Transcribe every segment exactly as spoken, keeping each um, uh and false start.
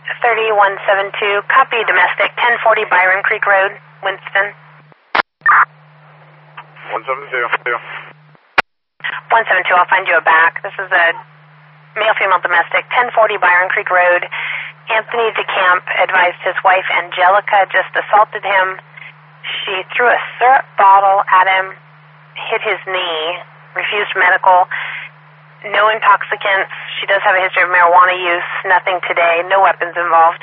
thirty-one seventy-two, copy domestic, ten forty Byron Creek Road, Winston. one seventy-two. one seventy-two, I'll find you a back. This is a male-female domestic, ten forty Byron Creek Road. Anthony DeCamp advised his wife Angelica just assaulted him. She threw a syrup bottle at him, hit his knee, refused medical. No intoxicants. She does have a history of marijuana use. Nothing today. No weapons involved.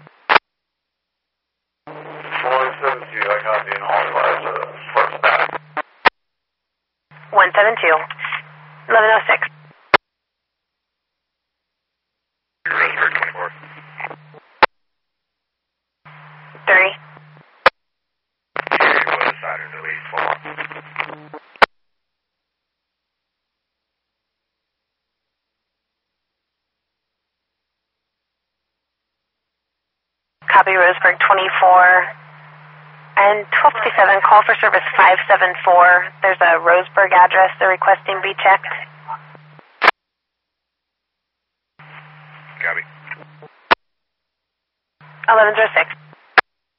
one seventy-two, I got the authorized uh, first back. one seventy-two. eleven oh six. Roseburg twenty-four. thirty. West side of the lead fall. Copy Roseburg twenty-four. And twelve fifty-seven, call for service five seven four. There's a Roseburg address they're requesting be checked. Copy. eleven oh six.